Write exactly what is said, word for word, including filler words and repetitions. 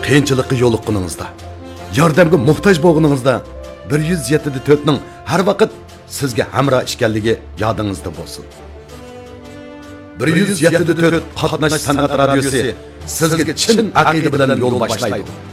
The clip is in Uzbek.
qiyinchilikqa yo'liqqaningizda, yordamga muhtoj bo'lganingizda bir yuz yetti to'rt ning har vaqt sizga hamroh ekanligi yodingizda bo'lsin. bir yuz yetti to'rt qatnash san'at radiosi sizga chin aqida bilan yo'l boshlaydi.